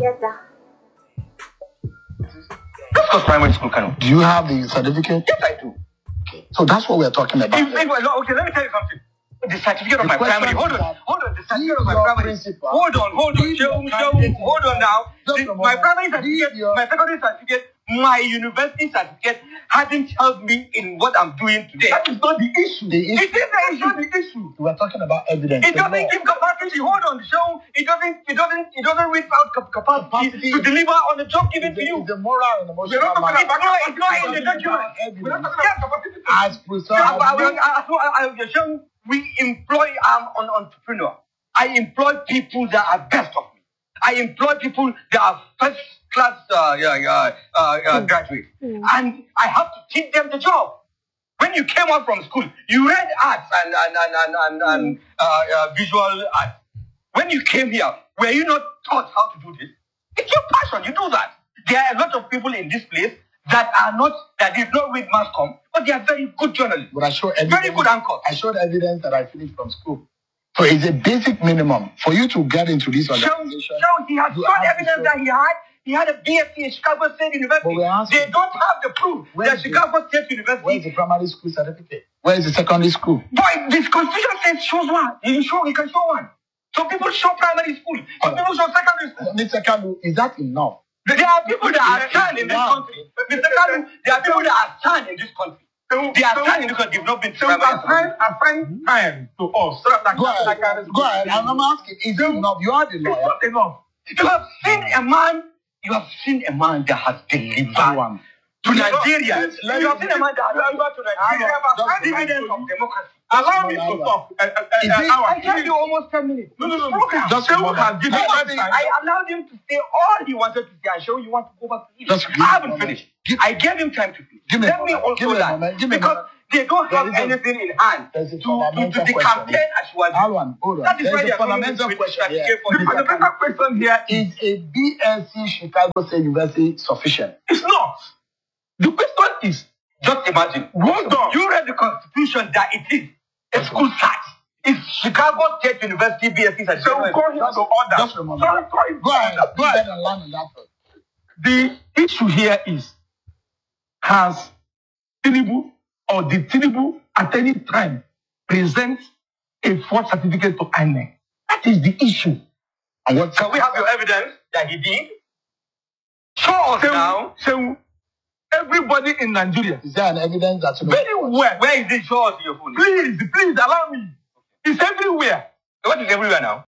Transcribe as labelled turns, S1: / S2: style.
S1: Yes, sir.
S2: That's primary school, Kano.
S3: Do you have the certificate?
S2: Yes, I do.
S3: Okay. So that's what we're talking about.
S2: Okay, let me tell you something. The certificate of my primary. Hold on. The certificate of my primary. Hold on. Hold on now. My primary certificate, my secondary certificate, my university certificate hasn't helped me in what I'm doing today.
S3: That is not the issue.
S2: It is the issue.
S3: We're talking about evidence.
S2: It doesn't give capacity. Hold on, it doesn't reach out capacity to deliver on the job given to you.
S3: It's the moral and emotional.
S2: It's not in the document.
S3: We're not talking about capacity. As precisely.
S2: We employ entrepreneur. I employ people that are best of me. I employ people that are first class graduates, and I have to teach them the job. When you came out from school, you read arts and visual arts. When you came here, were you not taught how to do this? It's your passion. You do that. There are a lot of people in this place that did not read mass comm, but they are very good journalists.
S3: But I showed evidence,
S2: very good anchors.
S3: I showed evidence that I finished from school. So it's a basic minimum for you to get into this organization.
S2: He has shown evidence that he had a BSc at Chicago State University. They don't have the proof that Chicago State University.
S3: Where is the primary school certificate? Where is the secondary school?
S2: Boy, this constitution says shows one. You can show one. Some people show primary school. Some people show secondary school.
S3: Mr. Kalu, is that enough?
S2: There are people that are stand in this country. Mr. Kalu, there are people that are stand in this country. They are standing because they've not been to primary.
S4: Assign time to us.
S3: Go ahead. I'm asking, is it enough? You are the lawyer.
S4: It's not enough.
S2: You have seen a man that has delivered to Nigeria. You have seen a man that has delivered to Nigeria. Dividends of democracy.
S4: Allow me to talk.
S2: I gave you almost 10 minutes.
S4: No. Just
S2: I allowed him to say all he wanted to say. I show you want to go back to him. I haven't finished. I gave him time to finish. Let me also learn. Because they don't have anything in hand to the campaign as well.
S3: Hold on.
S2: That is why
S3: There's a fundamental question here.
S4: The fundamental question here
S3: is a BSc Chicago State University sufficient?
S4: It's not. The question is,
S2: just imagine.
S4: Hold on.
S2: You read the Constitution that it is a school site. It's Chicago State University BSc certificate.
S4: So we call him to order.
S3: Just remember. Go ahead.
S4: The issue here is, has Tinubu or did Tinubu at any time present a false certificate to INEC? That is the issue.
S3: And what?
S2: So we have your evidence that he did. Show us now.
S4: So everybody in Nigeria.
S3: Is there an evidence that
S4: very well?
S2: Where is it? Show us your phone.
S4: Please allow me. It's everywhere.
S2: What is everywhere now?